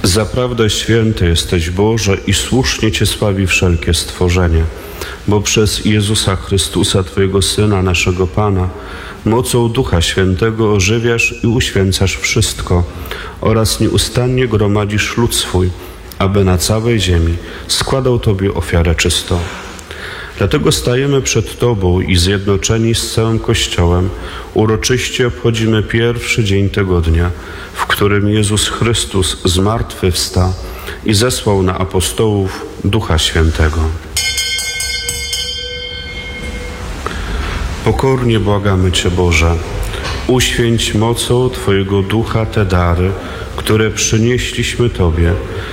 Zaprawdę święty jesteś, Boże, i słusznie Cię sławi wszelkie stworzenie, bo przez Jezusa Chrystusa, Twojego Syna, naszego Pana, mocą Ducha Świętego ożywiasz i uświęcasz wszystko oraz nieustannie gromadzisz lud swój, aby na całej ziemi składał Tobie ofiarę czystą. Dlatego stajemy przed Tobą i zjednoczeni z całym Kościołem uroczyście obchodzimy pierwszy dzień tego dnia, w którym Jezus Chrystus zmartwychwstał i zesłał na apostołów Ducha Świętego. Pokornie błagamy Cię, Boże, uświęć mocą Twojego Ducha te dary, które przynieśliśmy Tobie,